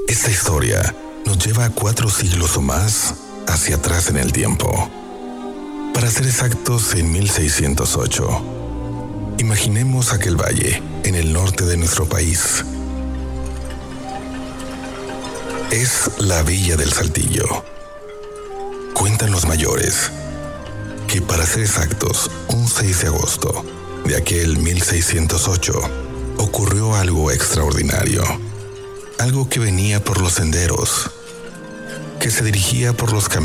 Esta historia nos lleva 4 siglos o más hacia atrás en el tiempo. Para ser exactos, en 1608. Imaginemos aquel valle en el norte de nuestro país. Es la Villa del Saltillo. Cuentan los mayores que, para ser exactos, un 6 de agosto de aquel 1608, ocurrió algo extraordinario. Algo que venía por los senderos, que se dirigía por los caminos